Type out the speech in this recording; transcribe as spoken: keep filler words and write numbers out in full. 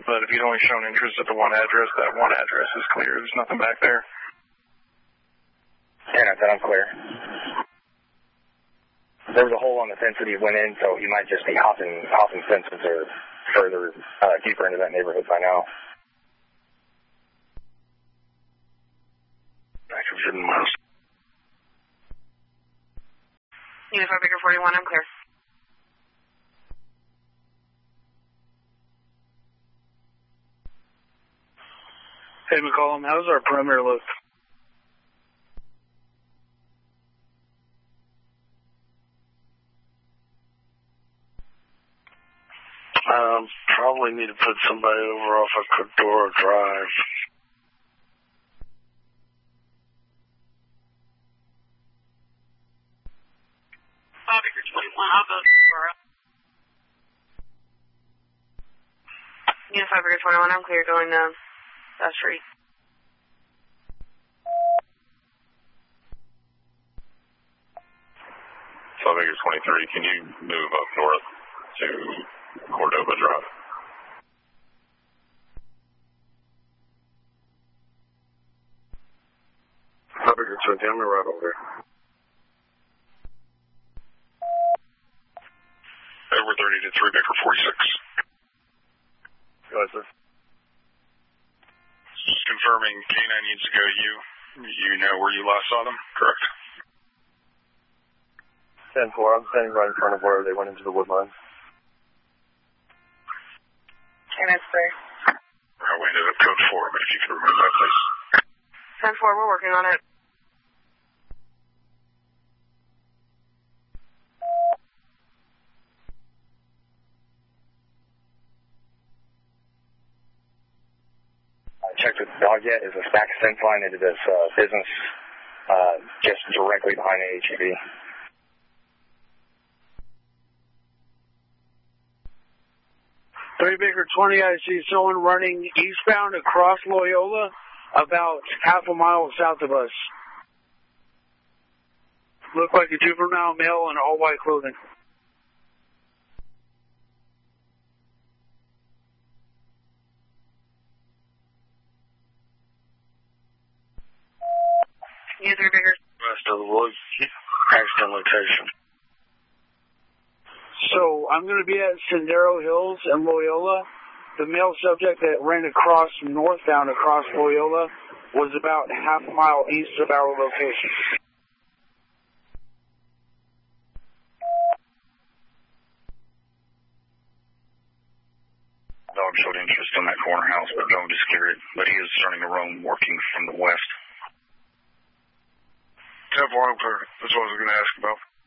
but if you'd only shown interest at the one address, that one address is clear. There's nothing back there. Yeah, then I'm clear. There was a hole on the fence that he went in, so he might just be hopping, hopping fences or further, uh, deeper into that neighborhood by now. Back to seven miles. Unified Baker forty-one, I'm clear. Hey, McCollum, how's our perimeter look? Um, probably need to put somebody over off of Cordora Drive. Five Baker twenty-one, I'll go to Cordora. Unified Baker twenty-one, I'm clear going down that street. Five Baker twenty-three, can you move up north to Cordova Drive? Five Baker twenty, I'm right over there. Over thirty to three Baker forty-six. Go ahead, sir. Just confirming, K nine needs to go to you. You know where you last saw them, correct? ten four, I'm standing right in front of where they went into the wood line. And it's clear. I ended up code four, but if you could remove that, please. ten four, we're working on it. I checked with the dog yet. Is a stack of fence line into this uh, business uh, just directly behind the H E B. three Baker twenty, I see someone running eastbound across Loyola, about half a mile south of us. Look like a juvenile male in all white clothing. You three Baker. West of the woods, accident location. So I'm going to be at Sendero Hills in Loyola. The male subject that ran across northbound across Loyola was about half a mile east of our location. Dog showed interest in that corner house, but dog is cleared. But he is starting to roam, working from the west. ten four, I'm clear. That's what I was going to ask about.